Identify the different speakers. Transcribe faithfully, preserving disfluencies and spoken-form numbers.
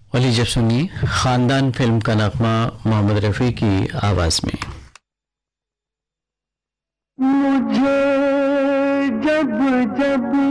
Speaker 1: और लीजिए सुनिए खानदान फिल्म का नगमा मोहम्मद रफ़ी की आवाज़ में।
Speaker 2: मुझे जब जब